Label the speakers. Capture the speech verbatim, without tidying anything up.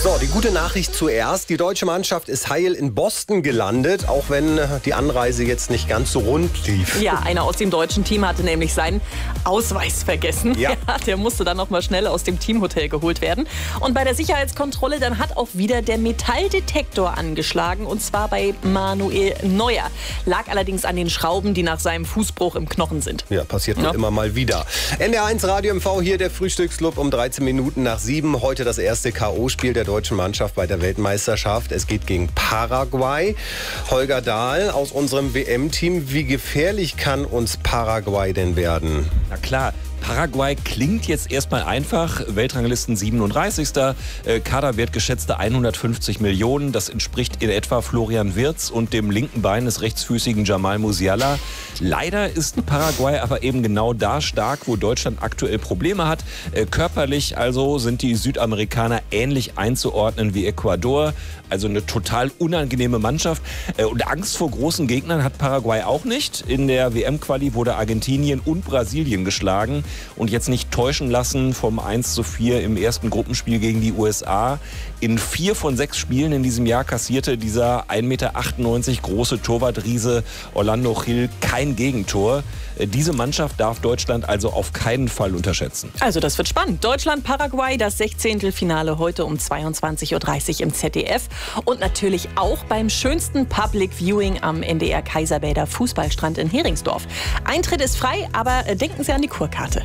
Speaker 1: So, die gute Nachricht zuerst. Die deutsche Mannschaft ist heil in Boston gelandet, auch wenn die Anreise jetzt nicht ganz so rund lief.
Speaker 2: Ja, einer aus dem deutschen Team hatte nämlich seinen Ausweis vergessen.
Speaker 1: Ja.
Speaker 2: Ja, der musste dann noch mal schnell aus dem Teamhotel geholt werden. Und bei der Sicherheitskontrolle dann hat auch wieder der Metalldetektor angeschlagen, und zwar bei Manuel Neuer. Lag allerdings an den Schrauben, die nach seinem Fußbruch im Knochen sind.
Speaker 1: Ja, passiert ja. immer mal wieder. N D R eins Radio M V, hier der Frühstücksclub um dreizehn Minuten nach sieben. Heute das erste K O-Spiel der deutschen Mannschaft bei der Weltmeisterschaft. Es geht gegen Paraguay. Holger Dahl aus unserem W M-Team. Wie gefährlich kann uns Paraguay denn werden?
Speaker 3: Na klar. Paraguay klingt jetzt erstmal einfach. Weltranglisten siebenunddreißigster Äh, Kaderwert geschätzte hundertfünfzig Millionen. Das entspricht in etwa Florian Wirtz und dem linken Bein des rechtsfüßigen Jamal Musiala. Leider ist Paraguay aber eben genau da stark, wo Deutschland aktuell Probleme hat. Äh, körperlich also sind die Südamerikaner ähnlich einzuordnen wie Ecuador. Also eine total unangenehme Mannschaft. Äh, und Angst vor großen Gegnern hat Paraguay auch nicht. In der W M-Quali wurde Argentinien und Brasilien geschlagen. Und jetzt nicht täuschen lassen vom eins zu vier im ersten Gruppenspiel gegen die U S A. In vier von sechs Spielen in diesem Jahr kassierte dieser ein Meter achtundneunzig große Torwartriese Orlando Gil kein Gegentor. Diese Mannschaft darf Deutschland also auf keinen Fall unterschätzen.
Speaker 2: Also das wird spannend. Deutschland-Paraguay, das Sechzehntelfinale heute um zweiundzwanzig Uhr dreißig im Z D F. Und natürlich auch beim schönsten Public Viewing am N D R Kaiserbäder Fußballstrand in Heringsdorf. Eintritt ist frei, aber denken Sie an die Kurkarte.